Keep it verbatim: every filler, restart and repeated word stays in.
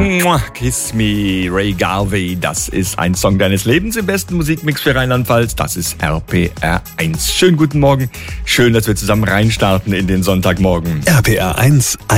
Mua, Kiss Me, Ray Garvey, das ist ein Song deines Lebens im besten Musikmix für Rheinland-Pfalz. Das ist R P R eins. Schönen guten Morgen, schön, dass wir zusammen reinstarten in den Sonntagmorgen. R P R eins